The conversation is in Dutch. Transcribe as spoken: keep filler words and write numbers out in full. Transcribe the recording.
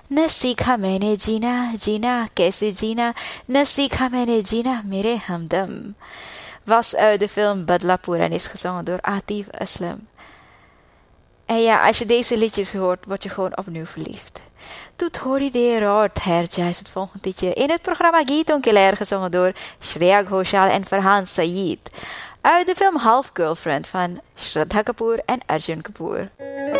न सीखा मैंने जीना जीना कैसे जीना न सीखा मैंने जीना मेरे हमdam was uit de film Badlapur en is gezongen door Atif Aslam. En ja, als je deze liedjes hoort, word je gewoon opnieuw verliefd. Doe थोड़ी देर और ठहर जा is het volgende liedje in het programma Geeton Keller gezongen door Shreya Ghoshal en Farhan Saeed uit de film Half Girlfriend van Shraddha Kapoor en Arjun Kapoor.